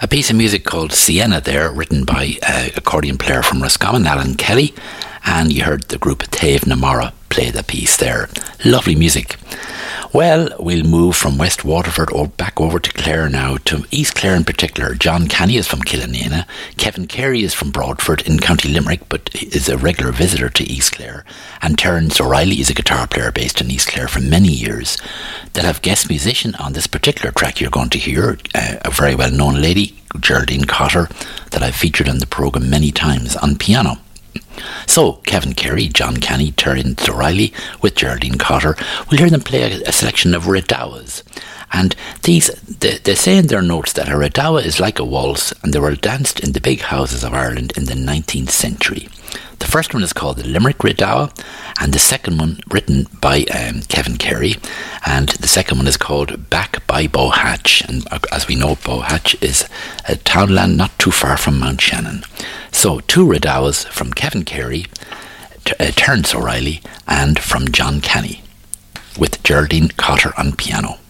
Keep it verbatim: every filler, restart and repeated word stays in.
A piece of music called Sienna there, written by uh, accordion player from Roscommon, Alan Kelly, and you heard the group Taobh na Mara play the piece there. Lovely music. Well, we'll move from West Waterford or back over to Clare now, to East Clare in particular. John Canny is from Killanena. Kevin Carey is from Broadford in County Limerick, but is a regular visitor to East Clare. And Terence O'Reilly is a guitar player based in East Clare for many years. They'll have guest musician on this particular track you're going to hear, uh, a very well-known lady, Geraldine Cotter, that I've featured on the programme many times on piano. So, Kevin Carey, John Canny, Terence O'Reilly with Geraldine Cotter. We'll hear them play a, a selection of redowas. And these, they, they say in their notes that a redowa is like a waltz, and they were danced in the big houses of Ireland in the nineteenth century. The first one is called the Limerick Redowa, and the second one written by um, Kevin Carey, and the second one is called Back by Bowhatch. And as we know, Bowhatch is a townland not too far from Mount Shannon. So two redowas from Kevin Carey, T- uh, Terence O'Reilly, and from John Canny, with Geraldine Cotter on piano.